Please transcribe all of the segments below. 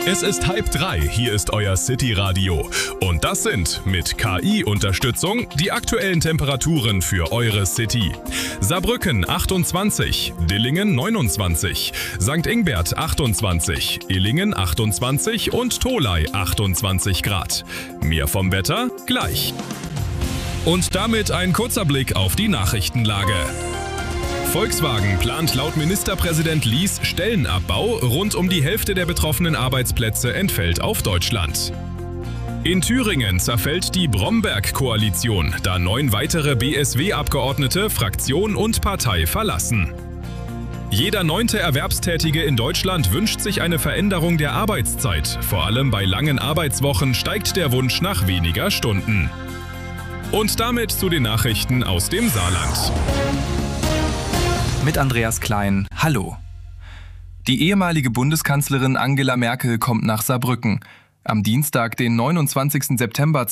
Es ist 2:30, hier ist euer City-Radio. Und das sind mit KI-Unterstützung die aktuellen Temperaturen für eure City. Saarbrücken 28, Dillingen 29, St. Ingbert 28, Illingen 28 und Tholey 28 Grad. Mehr vom Wetter gleich. Und damit ein kurzer Blick auf die Nachrichtenlage. Volkswagen plant laut Ministerpräsident Lies Stellenabbau. Rund um die Hälfte der betroffenen Arbeitsplätze entfällt auf Deutschland. In Thüringen zerfällt die Bromberg-Koalition, da 9 weitere BSW-Abgeordnete Fraktion und Partei verlassen. Jeder 9. Erwerbstätige in Deutschland wünscht sich eine Veränderung der Arbeitszeit. Vor allem bei langen Arbeitswochen steigt der Wunsch nach weniger Stunden. Und damit zu den Nachrichten aus dem Saarland. Mit Andreas Klein. Hallo. Die ehemalige Bundeskanzlerin Angela Merkel kommt nach Saarbrücken. Am Dienstag, den 29. September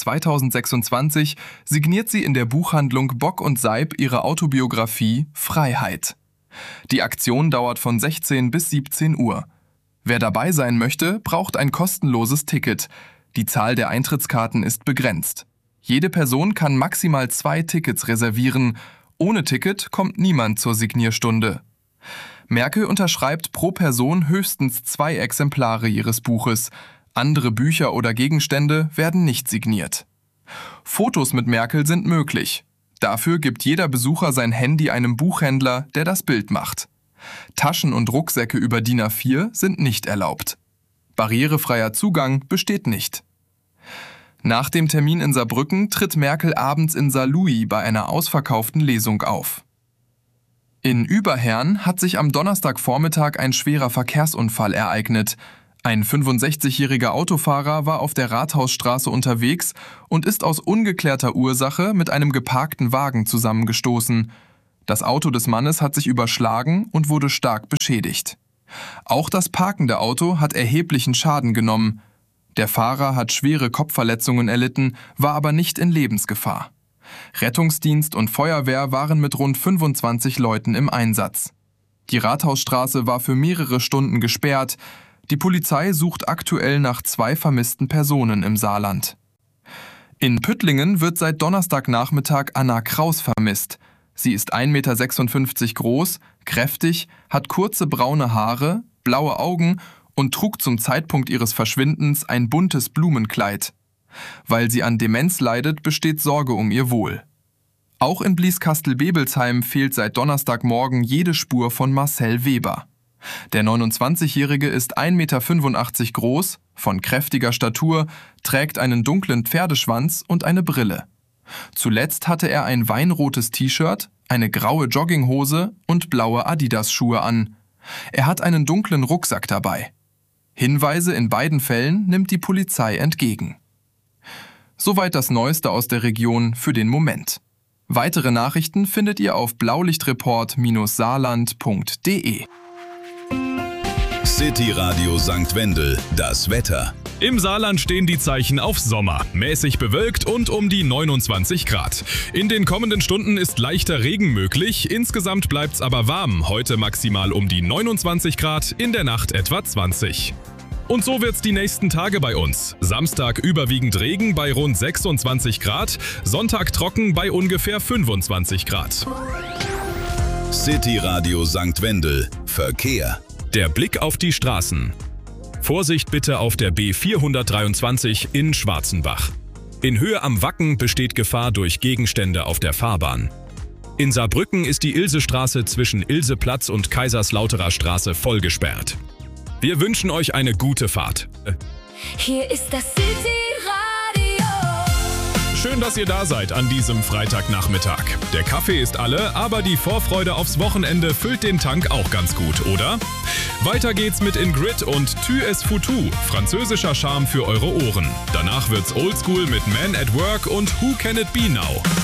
2026, signiert sie in der Buchhandlung Bock und Seib ihre Autobiografie Freiheit. Die Aktion dauert von 16 bis 17 Uhr. Wer dabei sein möchte, braucht ein kostenloses Ticket. Die Zahl der Eintrittskarten ist begrenzt. Jede Person kann maximal 2 Tickets reservieren. Ohne Ticket kommt niemand zur Signierstunde. Merkel unterschreibt pro Person höchstens 2 Exemplare ihres Buches. Andere Bücher oder Gegenstände werden nicht signiert. Fotos mit Merkel sind möglich. Dafür gibt jeder Besucher sein Handy einem Buchhändler, der das Bild macht. Taschen und Rucksäcke über DIN A4 sind nicht erlaubt. Barrierefreier Zugang besteht nicht. Nach dem Termin in Saarbrücken tritt Merkel abends in Saarlouis bei einer ausverkauften Lesung auf. In Überherrn hat sich am Donnerstagvormittag ein schwerer Verkehrsunfall ereignet. Ein 65-jähriger Autofahrer war auf der Rathausstraße unterwegs und ist aus ungeklärter Ursache mit einem geparkten Wagen zusammengestoßen. Das Auto des Mannes hat sich überschlagen und wurde stark beschädigt. Auch das parkende Auto hat erheblichen Schaden genommen. Der Fahrer hat schwere Kopfverletzungen erlitten, war aber nicht in Lebensgefahr. Rettungsdienst und Feuerwehr waren mit rund 25 Leuten im Einsatz. Die Rathausstraße war für mehrere Stunden gesperrt. Die Polizei sucht aktuell nach 2 vermissten Personen im Saarland. In Püttlingen wird seit Donnerstagnachmittag Anna Kraus vermisst. Sie ist 1,56 Meter groß, kräftig, hat kurze braune Haare, blaue Augen und trug zum Zeitpunkt ihres Verschwindens ein buntes Blumenkleid. Weil sie an Demenz leidet, besteht Sorge um ihr Wohl. Auch in Blieskastel-Bebelsheim fehlt seit Donnerstagmorgen jede Spur von Marcel Weber. Der 29-Jährige ist 1,85 Meter groß, von kräftiger Statur, trägt einen dunklen Pferdeschwanz und eine Brille. Zuletzt hatte er ein weinrotes T-Shirt, eine graue Jogginghose und blaue Adidas-Schuhe an. Er hat einen dunklen Rucksack dabei. Hinweise in beiden Fällen nimmt die Polizei entgegen. Soweit das Neueste aus der Region für den Moment. Weitere Nachrichten findet ihr auf blaulichtreport-saarland.de. City Radio St. Wendel, das Wetter. Im Saarland stehen die Zeichen auf Sommer. Mäßig bewölkt und um die 29 Grad. In den kommenden Stunden ist leichter Regen möglich. Insgesamt bleibt's aber warm. Heute maximal um die 29 Grad, in der Nacht etwa 20. Und so wird's die nächsten Tage bei uns. Samstag überwiegend Regen bei rund 26 Grad. Sonntag trocken bei ungefähr 25 Grad. City Radio St. Wendel. Verkehr. Der Blick auf die Straßen. Vorsicht bitte auf der B423 in Schwarzenbach. In Höhe am Wacken besteht Gefahr durch Gegenstände auf der Fahrbahn. In Saarbrücken ist die Ilsestraße zwischen Ilseplatz und Kaiserslauterer Straße voll gesperrt. Wir wünschen euch eine gute Fahrt. Hier ist das City Radio. Schön, dass ihr da seid an diesem Freitagnachmittag. Der Kaffee ist alle, aber die Vorfreude aufs Wochenende füllt den Tank auch ganz gut, oder? Weiter geht's mit Ingrid und Tu es foutu, französischer Charme für eure Ohren. Danach wird's oldschool mit Man at Work und Who Can It Be Now.